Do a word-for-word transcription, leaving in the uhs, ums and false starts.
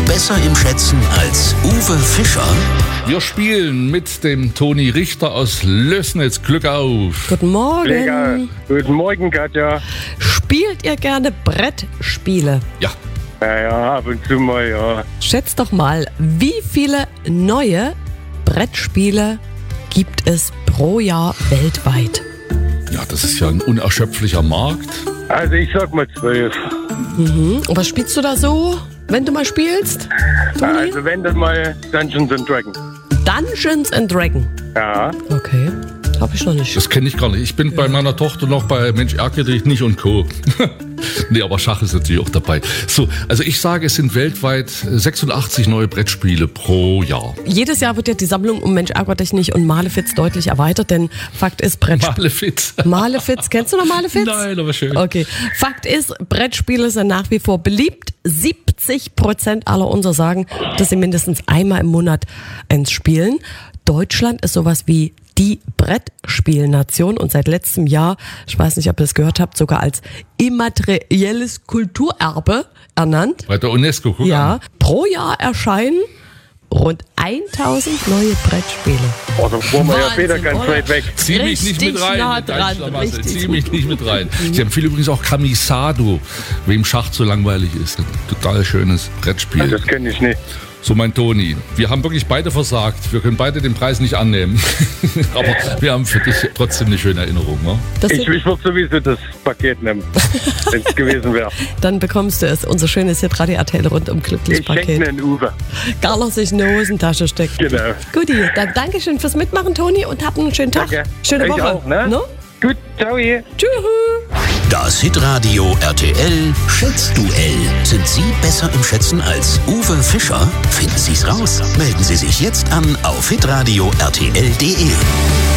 besser im Schätzen als Uwe Fischer? Wir spielen mit dem Toni Richter aus Lößnitz. Glück auf. Guten Morgen. Lecker. Guten Morgen, Katja. Spielt ihr gerne Brettspiele? Ja. Ja, ja, ab und zu mal, ja. Schätzt doch mal, wie viele neue Brettspiele gibt es pro Jahr weltweit? Ja, das ist ja ein unerschöpflicher Markt. Also ich sag mal zwölf. Mhm. Und was spielst du da so, wenn du mal spielst? Toni? Also wenn das mal Dungeons and Dragons. Dungeons and Dragons. Ja. Okay, hab ich noch nicht. Das kenne ich gar nicht. Ich bin bei meiner Tochter noch bei Mensch ärgere dich nicht und Co. Nee, aber Schach ist natürlich auch dabei. So, also ich sage, es sind weltweit sechsundachtzig neue Brettspiele pro Jahr. Jedes Jahr wird ja die Sammlung um Mensch ärgere dich nicht und Malefiz deutlich erweitert, denn Fakt ist Brettspiele. Malefiz. Malefiz, kennst du noch Malefiz? Nein, aber schön. Okay. Fakt ist, Brettspiele sind nach wie vor beliebt. siebzig Prozent aller unserer sagen, dass sie mindestens einmal im Monat eins spielen. Deutschland ist sowas wie die Brettspielnation und seit letztem Jahr, ich weiß nicht, ob ihr das gehört habt, sogar als immaterielles Kulturerbe ernannt. Bei der UNESCO, guck Ja, an. pro Jahr erscheinen rund tausend neue Brettspiele. Oh, dann fahren wir ja Wahnsinn, später ganz oder? weit weg. Zieh mich nicht Richtig mit rein. nah in dein dran, Schlamassel. richtig Zieh mich nicht mit rein. Sie empfehlen übrigens auch Kamisado, wem Schach zu langweilig ist. Ein total schönes Brettspiel. Das kenne ich nicht. So, mein Toni, wir haben wirklich beide versagt. Wir können beide den Preis nicht annehmen. Aber wir haben für dich trotzdem eine schöne Erinnerung. Ne? Das Ich, sind, ich würde sowieso das Paket nehmen, wenn es gewesen wäre. dann bekommst du es, unser schönes Hitradio R T L rundum glücklich Ich schenke Paket. einen Uwe. Gar sich in eine Hosentasche steckt. Genau. Guti, dann danke schön fürs Mitmachen, Toni, und habt einen schönen Tag. Danke. Schöne Ich Woche. auch, ne? No? Gut, ciao. Tschüss. Das Hitradio R T L Schätzduell. Sind Sie besser im Schätzen als Uwe Fischer? Finden Sie's raus. Melden Sie sich jetzt an auf hitradio R T L punkt de.